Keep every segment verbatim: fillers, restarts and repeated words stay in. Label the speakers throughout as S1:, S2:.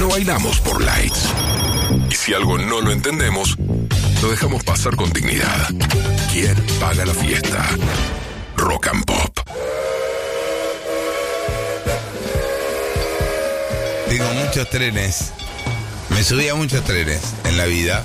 S1: No bailamos por likes. Y si algo no lo entendemos, lo dejamos pasar con dignidad. ¿Quién paga la fiesta? Rock and Pop.
S2: Tengo muchos trenes. Me subí a muchos trenes en la vida.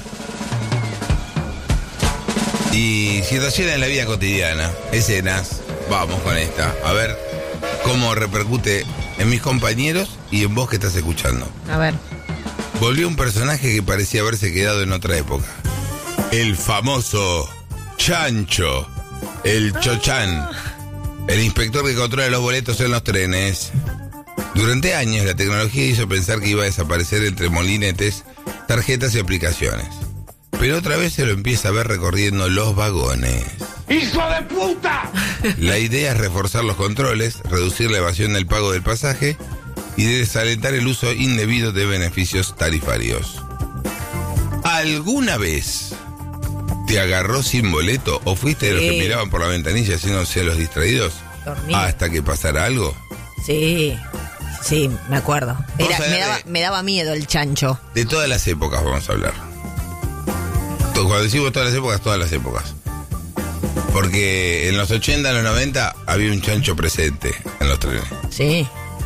S2: Y situaciones en la vida cotidiana, escenas. Vamos con esta. A ver cómo repercute en mis compañeros y en vos que estás escuchando.
S3: A ver.
S2: Volvió un personaje que parecía haberse quedado en otra época. El famoso Chancho. El Chochán. El inspector que controla los boletos en los trenes. Durante años la tecnología hizo pensar que iba a desaparecer entre molinetes, tarjetas y aplicaciones. Pero otra vez se lo empieza a ver recorriendo los vagones.
S4: ¡Hijo de puta!
S2: La idea es reforzar los controles, reducir la evasión del pago del pasaje y desalentar el uso indebido de beneficios tarifarios. ¿Alguna vez te agarró sin boleto o fuiste de los
S3: Sí.
S2: que miraban por la ventanilla haciéndose a los distraídos?
S3: Dormido.
S2: Hasta que pasara algo.
S3: Sí, sí, me acuerdo. Era,
S2: Vamos a
S3: me,
S2: hablar
S3: daba,
S2: de-
S3: me daba miedo el chancho.
S2: De todas las épocas vamos a hablar. To- Cuando decimos todas las épocas, todas las épocas. Porque en los ochenta, en los noventa, había un chancho presente en los trenes.
S3: Sí,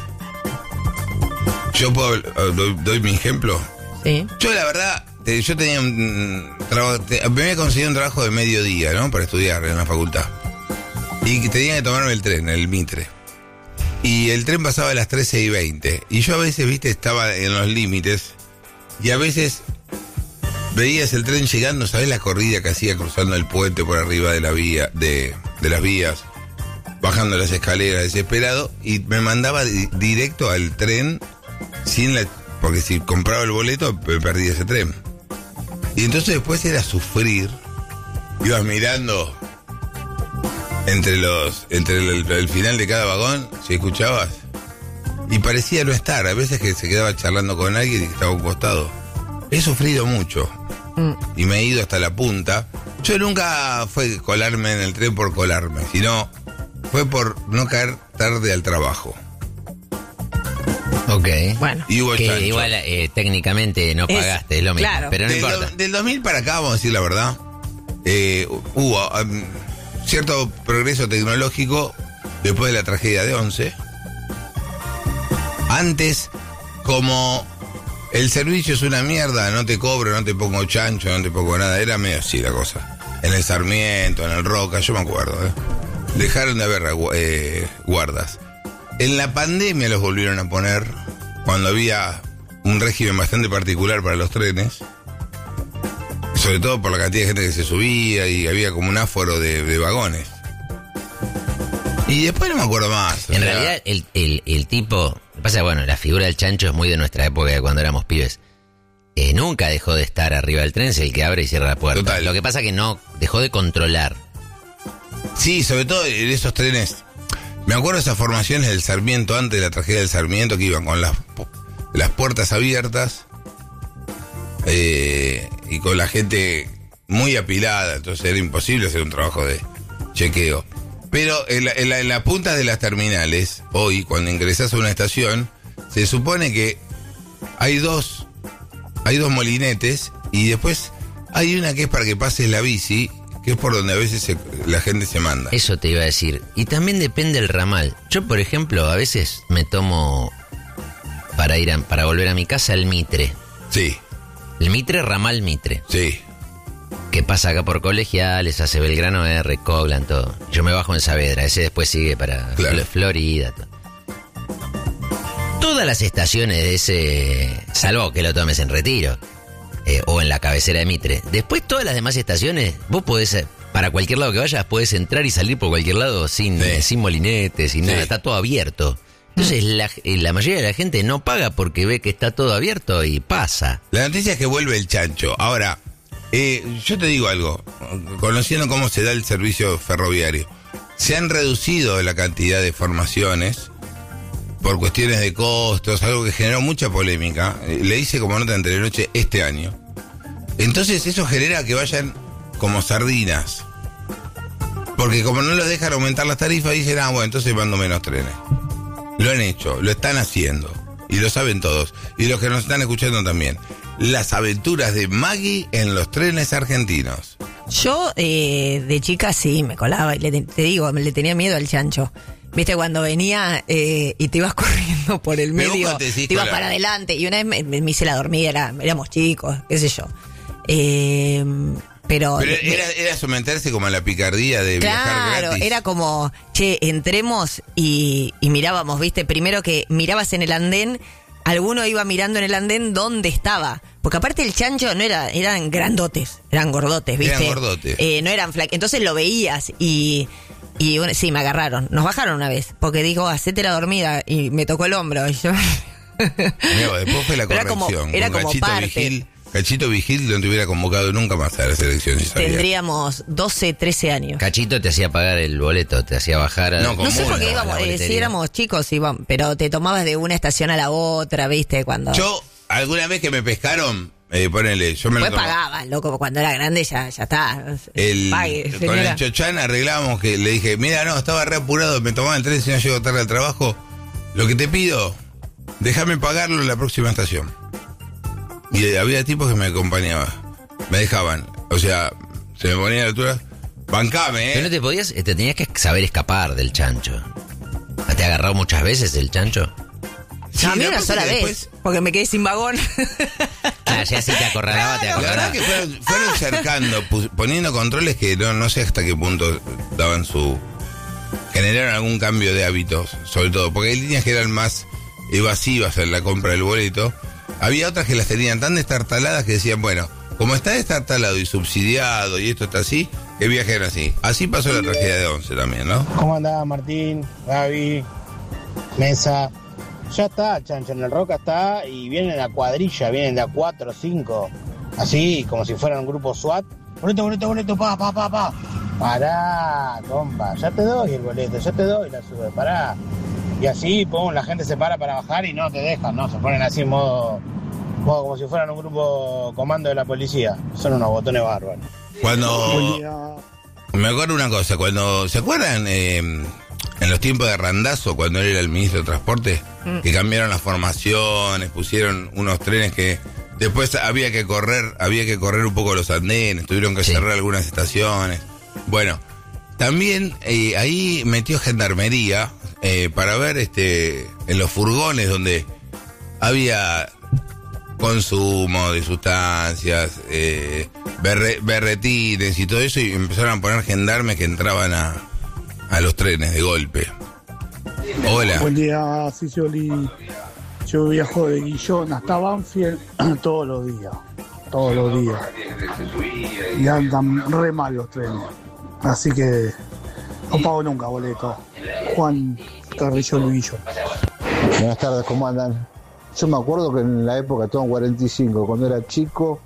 S2: Yo puedo, eh, doy, doy mi ejemplo.
S3: sí.
S2: Yo la verdad, te- yo tenía un mm, trabajo, te- me había conseguido un trabajo de mediodía, ¿no? Para estudiar en la facultad. Y que tenía que tomarme el tren, el Mitre. Y el tren pasaba a las trece y veinte. Y yo a veces, viste, estaba en los límites. Y a veces veías el tren llegando, ¿sabés la corrida que hacía cruzando el puente por arriba de la vía, de, de las vías? Bajando las escaleras desesperado. Y me mandaba di- directo al tren sin la... Porque si compraba el boleto, me perdía ese tren. Y entonces después era sufrir. Ibas mirando entre los entre el, el final de cada vagón, si escuchabas, y parecía no estar. A veces que se quedaba charlando con alguien y que estaba a un costado. He sufrido mucho.
S3: Mm.
S2: Y me he ido hasta la punta. Yo nunca fue colarme en el tren por colarme, sino fue por no caer tarde al trabajo.
S5: Ok.
S3: Bueno.
S2: Y hubo
S5: Que
S2: chancho.
S5: igual eh, técnicamente no
S3: Es-
S5: pagaste, es lo mismo.
S3: claro.
S5: Pero no
S2: del,
S5: importa.
S2: do- del dos mil para acá, vamos a decir la verdad, eh, hubo um, cierto progreso tecnológico después de la tragedia de once. Antes, como el servicio es una mierda, no te cobro, no te pongo chancho, no te pongo nada, era medio así la cosa. En el Sarmiento, en el Roca, yo me acuerdo, ¿eh? Dejaron de haber eh, guardas. En la pandemia los volvieron a poner cuando había un régimen bastante particular para los trenes, sobre todo por la cantidad de gente que se subía y había como un áforo de, de vagones. Y después no me acuerdo más. o
S5: En
S2: sea,
S5: realidad, el, el, el tipo... Lo que pasa, bueno, la figura del chancho es muy de nuestra época, de cuando éramos pibes. Eh, nunca dejó de estar arriba del tren, es el que abre y cierra la puerta.
S2: Total.
S5: Lo que pasa que no dejó de controlar.
S2: Sí, sobre todo en esos trenes. Me acuerdo de esas formaciones del Sarmiento antes de la tragedia del Sarmiento que iban con las, pu- las puertas abiertas eh, y con la gente muy apilada, entonces era imposible hacer un trabajo de chequeo. Pero en la, en la- en la punta de las terminales, hoy, cuando ingresás a una estación, se supone que hay dos, hay dos molinetes y después hay una que es para que pases la bici, que es por donde a veces se- la gente se manda.
S5: Eso te iba a decir. Y también depende del ramal. Yo, por ejemplo, a veces me tomo para ir a- para volver a mi casa el Mitre.
S2: Sí,
S5: El Mitre, ramal Mitre.
S2: sí.
S5: Que pasa acá por Colegiales, hace Belgrano R, Coglan, todo. Yo me bajo en Saavedra, ese después sigue para
S2: Claro.
S5: Fl- Florida. Todo. Todas las estaciones de ese, salvo que lo tomes en Retiro eh, o en la cabecera de Mitre. Después todas las demás estaciones, vos podés, eh, para cualquier lado que vayas, podés entrar y salir por cualquier lado sin,
S2: Sí.
S5: sin molinetes, sin
S2: Sí.
S5: nada, está todo abierto. Entonces la, eh, la mayoría de la gente no paga porque ve que está todo abierto y pasa.
S2: La noticia es que vuelve el chancho. Ahora, eh, yo te digo algo, conociendo cómo se da el servicio ferroviario, se han reducido la cantidad de formaciones por cuestiones de costos, algo que generó mucha polémica. Eh, Le hice como nota en Telenoche este año. Entonces eso genera que vayan como sardinas. Porque como no los dejan aumentar las tarifas, dicen, ah, bueno, entonces mando menos trenes. Lo han hecho, lo están haciendo. y lo saben todos, y los que nos están escuchando también. Las aventuras de Maggie en los trenes argentinos.
S3: Yo, eh, de chica, sí, me colaba. Y le, te digo, le tenía miedo al chancho. Viste, cuando venía eh, y te ibas corriendo por el
S2: Pero
S3: medio,
S2: vos te
S3: te,
S2: decís,
S3: ibas
S2: hola.
S3: para adelante. Y una vez me, me hice la dormida, era, éramos chicos, qué sé yo. Eh, pero
S2: Pero
S3: me-
S2: era, era someterse como a la picardía de viajar
S3: Claro,
S2: gratis.
S3: era como, che, entremos y, y mirábamos, viste, primero que mirabas en el andén, alguno iba mirando en el andén dónde estaba. Porque aparte el chancho no era, eran grandotes, eran gordotes, viste.
S2: Eran gordotes.
S3: Eh, no eran flacos. Entonces lo veías y, y bueno, sí, me agarraron. Nos bajaron una vez, porque dijo, hacete la dormida, y me tocó el hombro. Y yo...
S2: Mirá, después fue la
S3: Pero era como-
S2: corrección.
S3: era
S2: Con
S3: como
S2: Cachito
S3: parte.
S2: Vigil, Cachito Vigil no te hubiera convocado nunca más a la selección, si sabía.
S3: Tendríamos doce, trece años.
S5: Cachito te hacía pagar el boleto, te hacía bajar a...
S2: No,
S3: No sé
S2: común,
S3: por qué
S2: no,
S3: íbamos,
S5: la
S3: eh,
S5: boletería.
S3: si éramos chicos, íbamos, pero te tomabas de una estación a la otra, viste, cuando...
S2: Yo, alguna vez que me pescaron, eh, ponele, yo me
S3: Después
S2: lo tomaba.
S3: pagaba, loco, cuando era grande ya, ya está.
S2: El,
S3: Pague,
S2: con
S3: señora.
S2: el Chochán arreglábamos que le dije, mira, no, estaba re apurado, me tomaba el tren si no llego tarde al trabajo. Lo que te pido, déjame pagarlo en la próxima estación. Y eh, había tipos que me acompañaban, me dejaban, o sea, se me ponía a la altura, bancame,
S5: Pero no
S2: eh.
S5: te podías, te tenías que saber escapar del chancho. ¿Te ha agarrado muchas veces el chancho?
S2: Sí,
S3: No, a mí
S2: la
S3: una
S2: cosa
S3: sola
S2: que
S3: vez,
S2: después-
S3: porque me quedé sin vagón.
S5: Ah, ya si te acorralaba, te
S2: La
S5: acorralaba.
S2: verdad que fueron, fueron cercando, pus- poniendo controles que no, no sé hasta qué punto daban su... generaron algún cambio de hábitos, sobre todo, porque hay líneas que eran más evasivas en la compra del boleto. Había otras que las tenían tan destartaladas que decían, bueno, como está destartalado y subsidiado y esto está así, que viajen así. Así pasó la tragedia de Once también, ¿no?
S6: ¿Cómo andaba Martín, Gaby, Mesa? Ya está, Chancho, en el Roca está y viene la cuadrilla, vienen de a cuatro o cinco, así como si fueran un grupo SWAT. Boleto, boleto, boleto, pa, pa, pa, pa. Pará, compa, ya te doy el boleto, ya te doy la sube, pará. Y así, pum, la gente se para para bajar y no te dejan, ¿no? Se ponen así en modo, modo como si fueran un grupo comando de la policía. Son unos botones bárbaros.
S2: Cuando... Me acuerdo una cosa, cuando... ¿Se acuerdan eh, en los tiempos de Randazzo, cuando él era el ministro de Transporte?
S3: Mm.
S2: Que cambiaron las formaciones, pusieron unos trenes que... Después había que correr, había que correr un poco los andenes, tuvieron que
S5: Sí.
S2: cerrar algunas estaciones. Bueno, también eh, ahí metió gendarmería eh, para ver este en los furgones donde había consumo de sustancias, eh, berre- berretines y todo eso, y empezaron a poner gendarmes que entraban a, a los trenes de golpe. Hola.
S7: Buen día, Cicioli. Yo viajo de Guillón hasta Banfield todos los días. Todos los días. Y andan re mal los trenes. Así que no pago nunca boleto. Juan Carrillo Luillo.
S8: Buenas tardes, ¿cómo andan? Yo me acuerdo que en la época, todo en cuarenta y cinco, cuando era chico,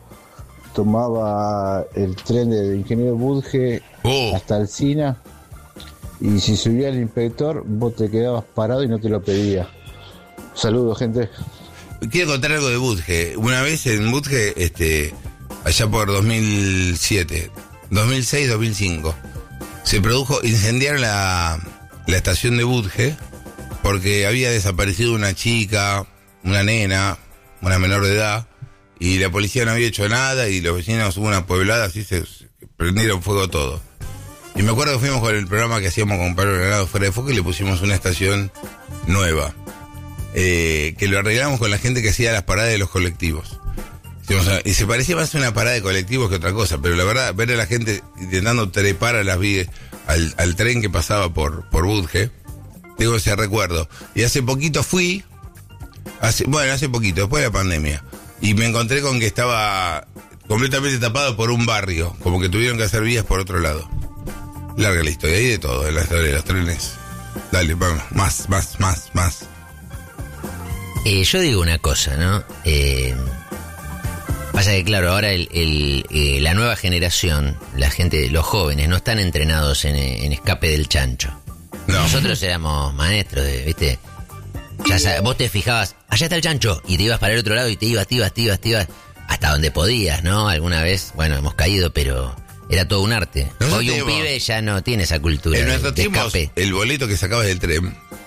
S8: tomaba el tren del ingeniero Budge
S2: Oh.
S8: hasta Alsina, y si subía el inspector, vos te quedabas parado y no te lo pedía. Saludos, gente.
S2: Quiero contar algo de Budge. Una vez en Budge, este, allá por dos mil siete, dos mil seis, dos mil cinco, se produjo, incendiaron la, la estación de Budge porque había desaparecido una chica, una nena, una menor de edad, y la policía no había hecho nada y los vecinos, hubo una pueblada, así se, se prendieron fuego todo. Y me acuerdo que fuimos con el programa que hacíamos con Pablo Granado Fuera de Foco y le pusimos una estación nueva. Eh, que lo arreglamos con la gente que hacía las paradas de los colectivos. Y se parecía más a una parada de colectivos que otra cosa, pero la verdad, ver a la gente intentando trepar a las vías, al, al tren que pasaba por, por Budge, tengo ese recuerdo. Y hace poquito fui, hace, bueno, hace poquito, después de la pandemia, y me encontré con que estaba completamente tapado por un barrio, como que tuvieron que hacer vías por otro lado. Larga la historia, hay de todo en la historia de los trenes. Dale, vamos, más, más, más, más.
S5: Eh, yo digo una cosa, ¿no? Eh, pasa que, claro, ahora el, el, eh, la nueva generación, la gente, los jóvenes, no están entrenados en, en escape del chancho.
S2: No.
S5: Nosotros éramos maestros, de, ¿viste? Ya sabes, vos te fijabas, allá está el chancho, y te ibas para el otro lado y te ibas, te ibas, te ibas, te ibas, hasta donde podías, ¿no? Alguna vez, bueno, hemos caído, pero era todo un arte.
S2: Nosotros
S5: Hoy un
S2: teníamos-
S5: pibe ya no tiene esa cultura
S2: En
S5: de,
S2: nuestros
S5: de
S2: tiempos,
S5: escape.
S2: el boleto que sacabas del tren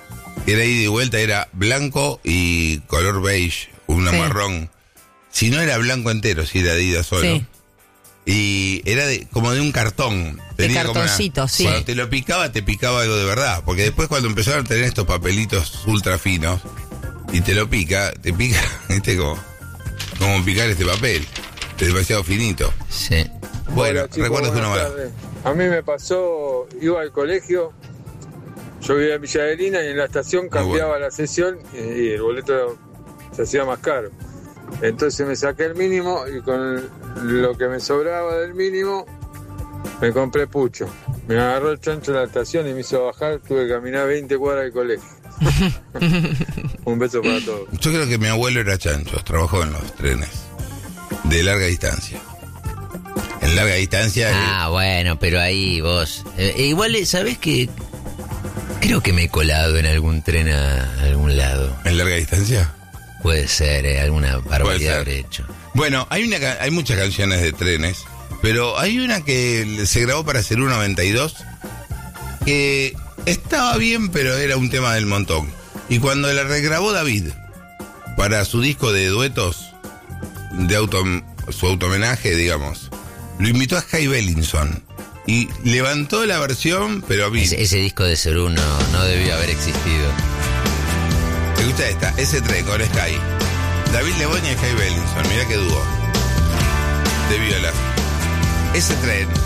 S2: era ida y vuelta, era blanco y color beige, una
S3: Sí.
S2: marrón. Si no era blanco entero, si era de ida solo.
S3: Sí.
S2: Y era de, como de un cartón. Tenía como una-
S3: cartoncito, sí.
S2: Cuando te lo picaba, te picaba algo de verdad. Porque después cuando empezaron a tener estos papelitos ultra finos, y te lo pica, te pica, viste, como, como picar este papel. Es demasiado finito.
S5: Sí.
S2: Bueno,
S9: Hola, chicos,
S2: recuerdo que uno
S9: buenas
S2: va.
S9: tardes. A mí me pasó, iba al colegio, yo vivía en Villa Adelina y en la estación cambiaba
S2: bueno.
S9: la sesión y el boleto se hacía más caro. Entonces me saqué el mínimo y con lo que me sobraba del mínimo me compré pucho. Me agarró el chancho en la estación y me hizo bajar, tuve que caminar veinte cuadras del colegio. Un beso para todos.
S2: Yo creo que mi abuelo era chancho, trabajó en los trenes de larga distancia. En larga distancia.
S5: Ah, bueno, pero ahí vos. Eh, igual, ¿sabés qué? Creo que me he colado en algún tren a algún lado.
S2: eh, ¿En larga distancia?
S5: Puede ser, eh, alguna barbaridad
S2: ser.
S5: habré hecho.
S2: Bueno, hay una ca- hay muchas canciones de trenes, pero hay una que se grabó para Cerú noventa y dos que estaba bien, pero era un tema del montón. Y cuando la regrabó David para su disco de duetos, de auto, su auto-homenaje, digamos, lo invitó a Sky Bellinson y levantó la versión, pero a mí.
S5: Ese, ese disco de Cerú no, no debió haber existido.
S2: ¿Te gusta esta? Ese tren con Sky. David Lebón y Sky Bellinson, mirá qué dúo. De viola. Ese tren